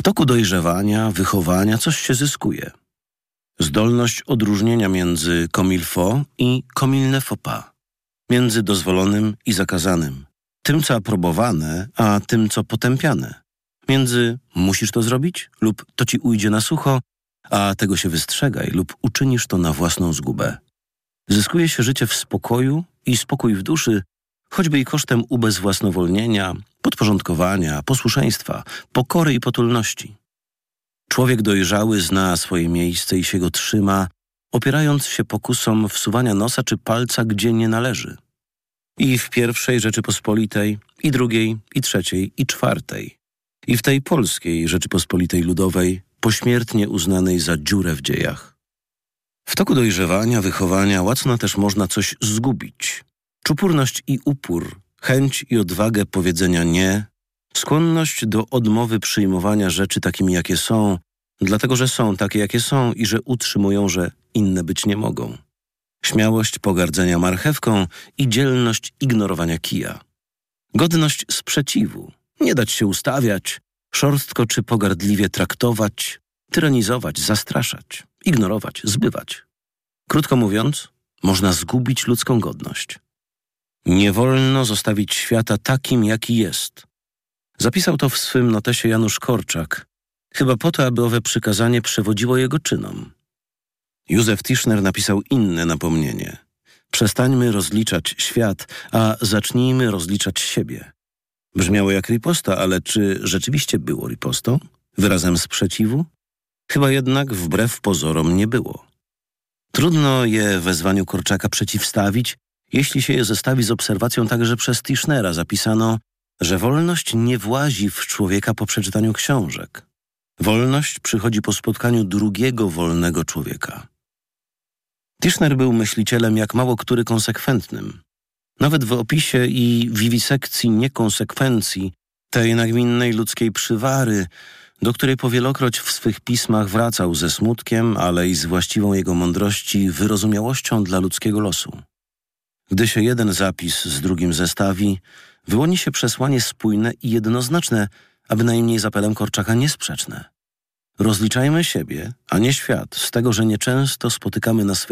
toku dojrzewania, wychowania coś się zyskuje. Zdolność odróżnienia między comme il faut i comme il ne faut pas, między dozwolonym i zakazanym, tym co aprobowane, a tym co potępiane, między musisz to zrobić lub to ci ujdzie na sucho, a tego się wystrzegaj lub uczynisz to na własną zgubę. Zyskuje się życie w spokoju i spokój w duszy, choćby i kosztem ubezwłasnowolnienia, podporządkowania, posłuszeństwa, pokory i potulności. Człowiek dojrzały zna swoje miejsce i się go trzyma, opierając się pokusom wsuwania nosa czy palca, gdzie nie należy. I w pierwszej Rzeczypospolitej, i drugiej, i trzeciej, i czwartej. I w tej polskiej Rzeczypospolitej Ludowej, pośmiertnie uznanej za dziurę w dziejach. W toku dojrzewania, wychowania łacno też można coś zgubić. Czupurność i upór, chęć i odwagę powiedzenia nie, skłonność do odmowy przyjmowania rzeczy takimi, jakie są, dlatego że są takie, jakie są i że utrzymują, że inne być nie mogą. Śmiałość pogardzenia marchewką i dzielność ignorowania kija. Godność sprzeciwu, nie dać się ustawiać, szorstko czy pogardliwie traktować, tyranizować, zastraszać, ignorować, zbywać. Krótko mówiąc, można zgubić ludzką godność. Nie wolno zostawić świata takim, jaki jest. Zapisał to w swym notesie Janusz Korczak, chyba po to, aby owe przykazanie przewodziło jego czynom. Józef Tischner napisał inne napomnienie. Przestańmy rozliczać świat, a zacznijmy rozliczać siebie. Brzmiało jak riposta, ale czy rzeczywiście było ripostą? Wyrazem sprzeciwu? Chyba jednak wbrew pozorom nie było. Trudno je wezwaniu Korczaka przeciwstawić, jeśli się je zestawi z obserwacją także przez Tischnera zapisaną, że wolność nie włazi w człowieka po przeczytaniu książek. Wolność przychodzi po spotkaniu drugiego wolnego człowieka. Tischner był myślicielem jak mało który konsekwentnym. Nawet w opisie i wiwisekcji niekonsekwencji, tej nagminnej ludzkiej przywary, do której powielokroć w swych pismach wracał ze smutkiem, ale i z właściwą jego mądrości wyrozumiałością dla ludzkiego losu. Gdy się jeden zapis z drugim zestawi, wyłoni się przesłanie spójne i jednoznaczne, a bynajmniej z apelem Korczaka niesprzeczne. Rozliczajmy siebie, a nie świat, z tego, że nieczęsto spotykamy na swych